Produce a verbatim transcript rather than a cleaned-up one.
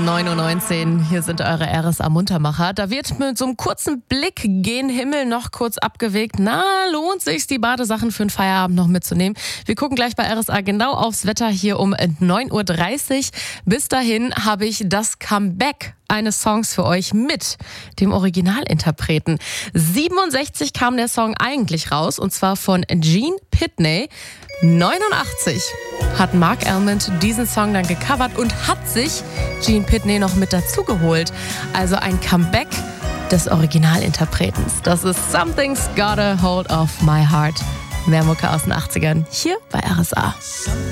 neun Uhr neunzehn. Hier sind eure R S A-Muntermacher. Da wird mit so einem kurzen Blick gen Himmel noch kurz abgewegt. Na, lohnt sich's, die Badesachen für den Feierabend noch mitzunehmen? Wir gucken gleich bei R S A genau aufs Wetter hier um neun Uhr dreißig. Bis dahin habe ich das Comeback eines Songs für euch mit dem Originalinterpreten. siebenundsechzig kam der Song eigentlich raus, und zwar von Gene Pitney. neunundachtzig hat Mark Almond diesen Song dann gecovert und hat sich Gene Pitney noch mit dazu geholt. Also ein Comeback des Originalinterpretens. Das ist Something's Got a Hold of My Heart. Mehr Mucke aus den achtzigern hier bei R S A.